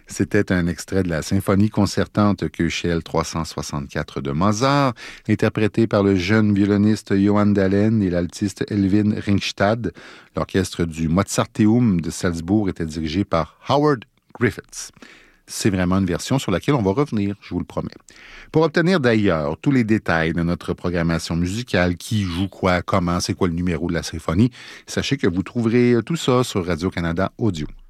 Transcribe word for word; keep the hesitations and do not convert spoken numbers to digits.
C'était un extrait de la symphonie concertante Köchel trois cent soixante-quatre de Mozart, interprétée par le jeune violoniste Johann Dahlen et l'altiste Elvin Ringstad. L'orchestre du Mozarteum de Salzbourg était dirigé par Howard Griffiths. C'est vraiment une version sur laquelle on va revenir, je vous le promets. Pour obtenir d'ailleurs tous les détails de notre programmation musicale, qui joue quoi, comment, c'est quoi le numéro de la symphonie, sachez que vous trouverez tout ça sur Radio-Canada Audio.